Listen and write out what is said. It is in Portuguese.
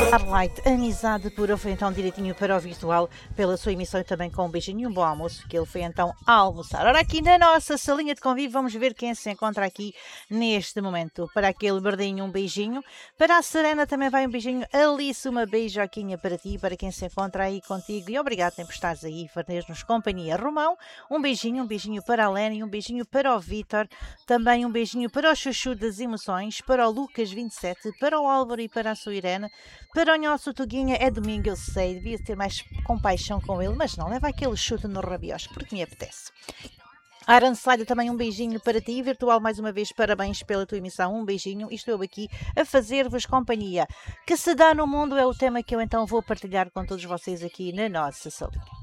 Starlight, amizade pura, foi então direitinho para o virtual pela sua emissão e também com um beijinho e um bom almoço, que ele foi então almoçar. Ora, aqui na nossa salinha de convívio, vamos ver quem se encontra aqui neste momento. Para aquele Bardinho, um beijinho. Para a Serena também vai um beijinho. Alice, uma beijoquinha para ti, para quem se encontra aí contigo. E obrigado por estares aí, fazer-nos companhia. Romão, um beijinho para a Lene, um beijinho para o Vítor, também um beijinho para o Chuchu das Emoções, para o Lucas 27, para o Álvaro e para a sua Irene. Para o nosso Tuguinha é domingo, eu sei, devia ter mais compaixão com ele, mas não, leva aquele chute no rabiosco, porque me apetece. Aaron Slider, também um beijinho para ti, virtual mais uma vez, parabéns pela tua emissão, um beijinho, e estou aqui a fazer-vos companhia. Que se dá no mundo é o tema que eu então vou partilhar com todos vocês aqui na nossa salinha.